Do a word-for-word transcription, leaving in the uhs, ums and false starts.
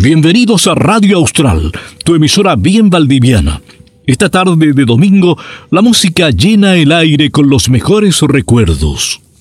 Bienvenidos a Radio Austral, tu emisora bien valdiviana. Esta tarde de domingo, la música llena el aire con los mejores recuerdos.